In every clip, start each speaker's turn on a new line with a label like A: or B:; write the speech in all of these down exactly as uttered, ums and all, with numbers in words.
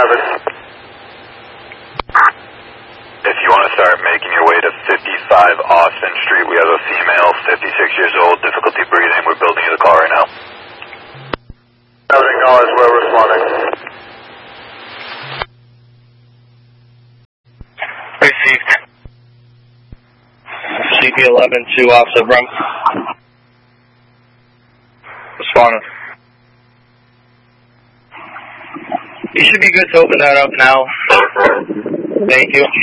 A: seven.
B: If you want to start making your way to fifty-five Austin Street, we have a female, fifty-six years old, difficulty breathing. We're building you the call right now.
A: Acknowledge, we're responding.
C: Received. C P eleven to Officer Brum. Responding. You should be good to open that up now. Thank you.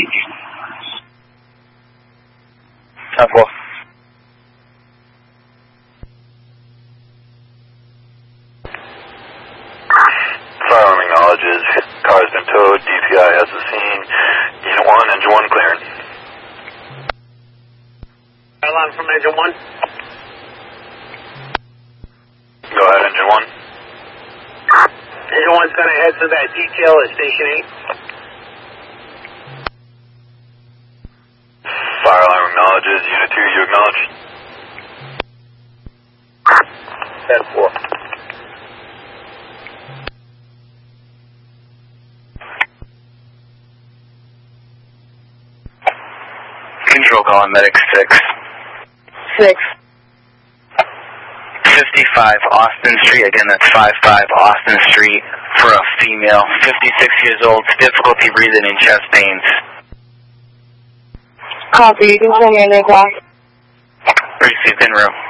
C: ten four.
B: Firearm acknowledges car has been towed. D P I has the scene. Unit one, engine one clearing.
A: Alarm from engine one.
B: Go ahead, engine one.
A: Engine one's going to head to that detail at station eight.
B: Fire alarm acknowledges. Unit two, you acknowledge.
A: ten four.
C: Control calling medic six.
D: Six.
C: fifty-five Austin Street. Again, that's fifty-five Austin Street for a female, fifty-six years old, difficulty breathing and chest pains.
D: Copy. You can show me in the class.
C: Received en route.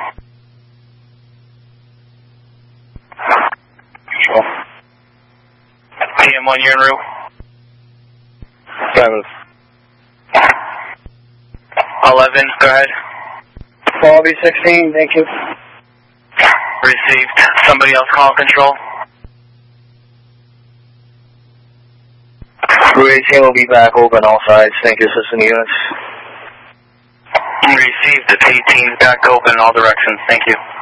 C: Control. P M one, you're en route.
E: Seven.
C: eleven, go ahead.
D: Bobby sixteen, thank you.
C: Received. Somebody else call control.
E: Crew eighteen will be back open all sides. Thank you, assistant units.
C: Received. It's eighteen back open in all directions. Thank you.